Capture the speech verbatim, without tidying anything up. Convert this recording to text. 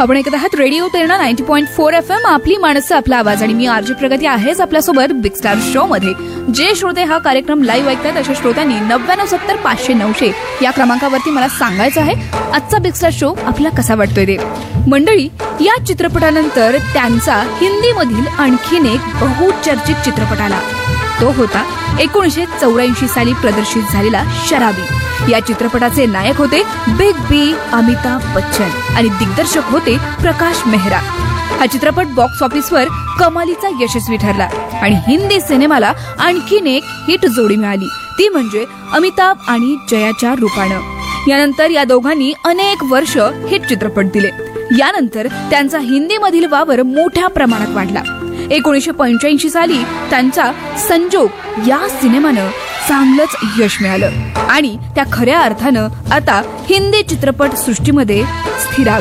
आपण ऐकत आहात रेडिओ प्रेरणा ninety point four F M, आपली माणसं आपला आवाज. आणि मी आरजे प्रगती आहेच आपल्यासोबत बिग स्टार शो मध्ये. जे श्रोते हा कार्यक्रम लाईव्ह ऐकतात अशा श्रोत्यांनी नव्याण्णव सत्तर पाचशे नऊशे या क्रमांकावरती मला सांगायचं आहे आजचा बिग स्टार शो आपल्याला कसा वाटतोय ते. मंडळी, या चित्रपटानंतर त्यांचा हिंदीमधील आणखीन एक बहुचर्चित चित्रपट आला. तो होता एकोणीसशे चौऱ्याऐंशी साली प्रदर्शित झालेला शराबी. या चित्रपटाचे नायक होते बिग बी अमिताभ बच्चन आणि दिग्दर्शक होते प्रकाश मेहरा. हा चित्रपट बॉक्स ऑफिसवर कमालीचा यशस्वी ठरला आणि हिंदी सिनेमाला आणखीन एक हिट जोडी मिळाली, ती म्हणजे अमिताभ आणि जयाच्या रूपानं. यानंतर या दोघांनी अनेक वर्ष हिट चित्रपट दिले. यानंतर त्यांचा हिंदीमधील वावर मोठ्या प्रमाणात वाढला. एकोणीसशे पंच्याऐंशी साली त्यांचा संजोग या सिनेमानं चांगलंच यश मिळालं आणि त्या खऱ्या अर्थानं आता हिंदी चित्रपट सृष्टीमध्ये स्थिरावल्या.